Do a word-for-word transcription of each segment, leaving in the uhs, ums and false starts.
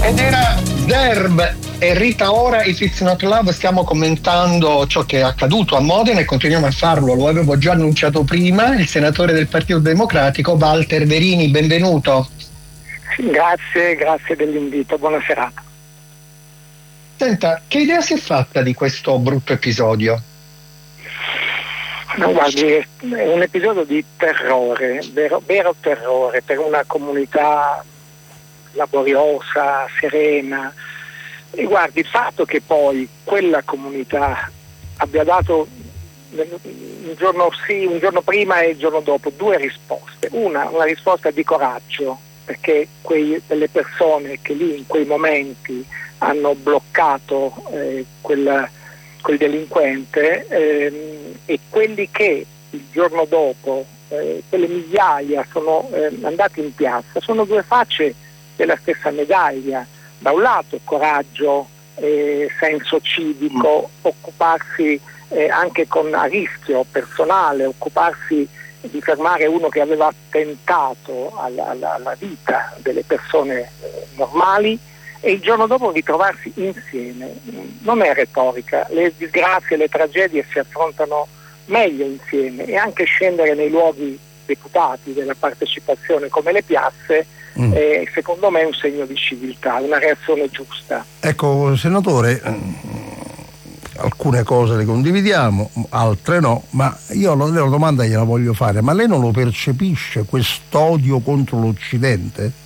Ed era Zerb e Rita Ora, If It's Not Love. Stiamo commentando ciò che è accaduto a Modena e continuiamo a farlo, lo avevo già annunciato prima, il senatore del Partito Democratico Walter Verini, benvenuto. Grazie, grazie dell'invito, buona serata. Senta, che idea si è fatta di questo brutto episodio? No, guardi, è un episodio di terrore, vero, vero terrore per una comunità laboriosa, serena. E guardi, il fatto che poi quella comunità abbia dato un giorno sì, un giorno prima e il giorno dopo due risposte. Una, una risposta di coraggio, perché quei, quelle persone che lì in quei momenti hanno bloccato eh, quel, quel delinquente ehm, e quelli che il giorno dopo, eh, quelle migliaia sono eh, andati in piazza, sono due facce della stessa medaglia. Da un lato coraggio, eh, senso civico, occuparsi eh, anche con a rischio personale, occuparsi di fermare uno che aveva attentato alla, alla, alla vita delle persone eh, normali, e il giorno dopo ritrovarsi insieme. Non è retorica, le disgrazie, le tragedie si affrontano meglio insieme, e anche scendere nei luoghi deputati della partecipazione come le piazze mm. è, secondo me, è un segno di civiltà, una reazione giusta. Ecco, senatore, alcune cose le condividiamo, altre no, ma io la domanda gliela voglio fare: ma lei non lo percepisce quest'odio contro l'Occidente?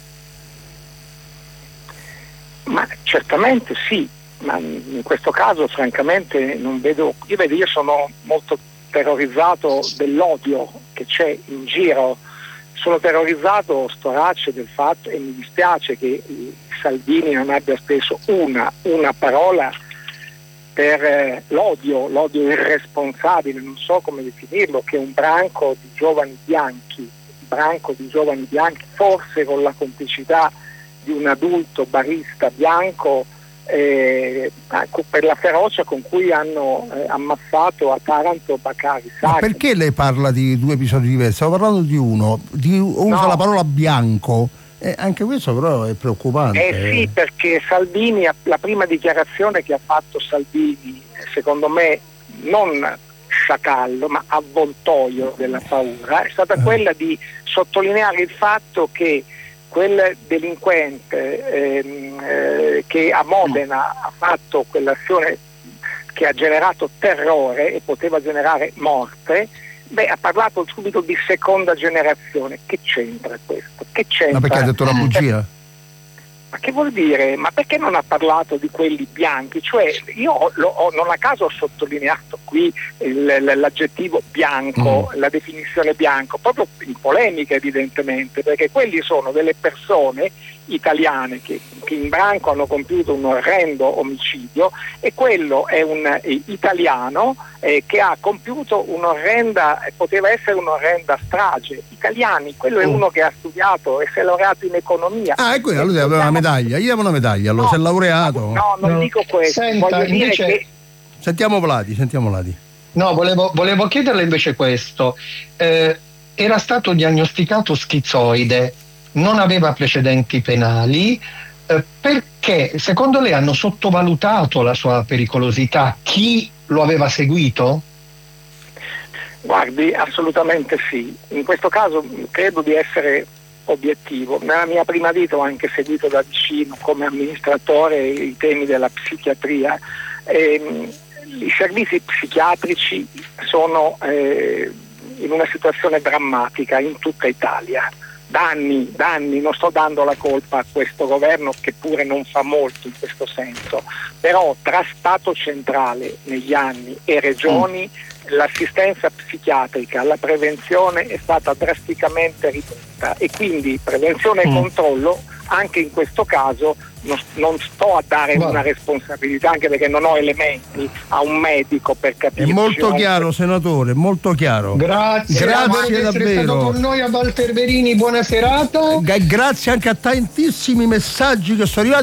Ma certamente sì, ma in questo caso francamente non vedo, io vedo, io sono molto terrorizzato dell'odio che c'è in giro, sono terrorizzato, storace, del fatto, e mi dispiace che Salvini non abbia speso una, una parola per eh, l'odio, l'odio irresponsabile, non so come definirlo, che un branco di giovani bianchi, un branco di giovani bianchi, forse con la complicità di un adulto barista bianco, eh, per la ferocia con cui hanno eh, ammazzato a Taranto Bakari Sacchi. Ma perché lei parla di due episodi diversi? Stavo parlando di uno, di, usa no. la parola bianco, e anche questo però è preoccupante. Eh sì, perché Salvini, la prima dichiarazione che ha fatto Salvini, secondo me non sciacallo ma avvoltoio della paura, è stata quella di sottolineare il fatto che quel delinquente ehm, eh, che a Modena ha fatto quell'azione che ha generato terrore e poteva generare morte, beh, ha parlato subito di seconda generazione. Che c'entra questo? Che c'entra? Ma perché ha detto una bugia? Ma che vuol dire? Ma perché non ha parlato di quelli bianchi? Cioè, io lo, ho, non a caso ho sottolineato qui il, l'aggettivo bianco, mm. la definizione bianco, proprio in polemica evidentemente, perché quelli sono delle persone italiane che, che in branco hanno compiuto un orrendo omicidio, e quello è un eh, italiano eh, che ha compiuto un'orrenda, poteva essere un'orrenda strage. Italiani, quello è uno che ha studiato e si è laureato in economia. Ah, ecco, allora aveva una medaglia, gli diamo una medaglia, allora no, si è laureato. No, non no. dico questo. Senta, voglio dire invece... che... Sentiamo Vladi, sentiamo Vladi. No, volevo, volevo chiederle invece questo. Eh, era stato diagnosticato schizoide, non aveva precedenti penali, eh, perché secondo lei hanno sottovalutato la sua pericolosità? Chi lo aveva seguito? Guardi, assolutamente sì. In questo caso credo di essere obiettivo. Nella mia prima vita ho anche seguito da vicino come amministratore i temi della psichiatria. E, i servizi psichiatrici sono eh, in una situazione drammatica in tutta Italia. Da anni, da anni, non sto dando la colpa a questo governo che pure non fa molto in questo senso, però tra Stato centrale negli anni e regioni mm. l'assistenza psichiatrica, la prevenzione è stata drasticamente ridotta, e quindi prevenzione mm. e controllo anche in questo caso non, non sto a dare Va. una responsabilità, anche perché non ho elementi, a un medico per capire. È molto chiaro, senatore, molto chiaro. Grazie, grazie davvero. Essere stato con noi a Walter Verini, buona serata. Grazie anche a tantissimi messaggi che sono arrivati.